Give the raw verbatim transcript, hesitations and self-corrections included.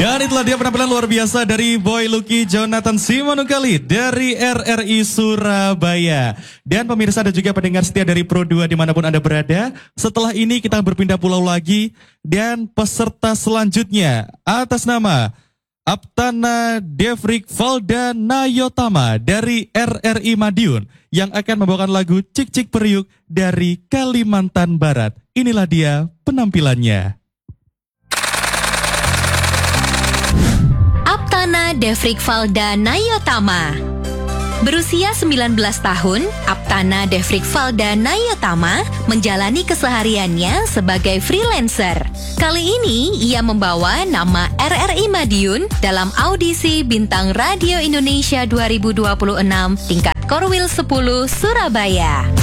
Dan itulah dia penampilan luar biasa dari Boy Lucky Jonathan Simanungkali dari R R I Surabaya. Dan pemirsa dan juga pendengar setia dari Pro dua dimanapun Anda berada. Setelah ini kita berpindah pulau lagi. Dan peserta selanjutnya atas nama Aptana Devrik Valda Nayotama dari R R I Madiun. Yang akan membawakan lagu Cik Cik Periuk dari Kalimantan Barat. Inilah dia penampilannya. Aptana Devrik Valda Nayotama. Berusia sembilan belas tahun, Aptana Devrik Valda Nayotama menjalani kesehariannya sebagai freelancer. Kali ini ia membawa nama R R I Madiun dalam audisi Bintang Radio Indonesia dua ribu dua puluh enam tingkat Korwil sepuluh Surabaya.